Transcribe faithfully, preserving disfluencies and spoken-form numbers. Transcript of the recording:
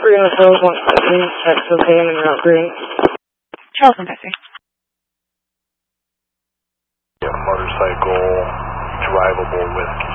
Green with Rose one seven, Texas A M and Route Green. Charles one taxi. Yeah, motorcycle, drivable whiskey.